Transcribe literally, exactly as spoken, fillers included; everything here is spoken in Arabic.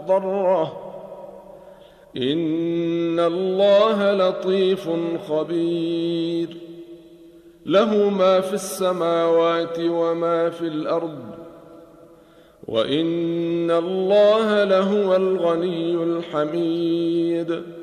ضره إن الله لطيف خبير له ما في السماوات وما في الأرض وإن الله لهو الغني الحميد